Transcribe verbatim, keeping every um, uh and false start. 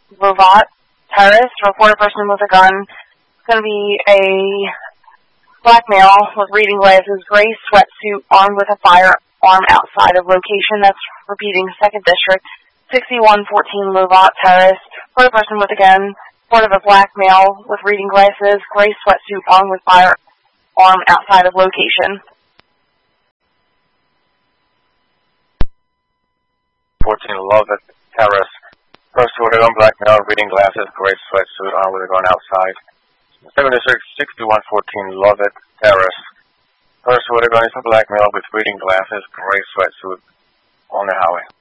Lovat Terrace. Report a person with a gun. It's going to be a black male with reading glasses, gray sweatsuit, armed with a firearm outside of location. That's repeating second District, sixty-one fourteen Lovat Terrace. Report a person with a gun. Report of a black male with reading glasses, gray sweatsuit, armed with firearm outside of location. fourteen Lovat Terrace. Person with a gun, black male, reading glasses, gray sweatsuit, armed with a gun outside. second District, sixty-one fourteen Lovat Terrace. Person with a gun is a black male with reading glasses, gray sweatsuit on the highway.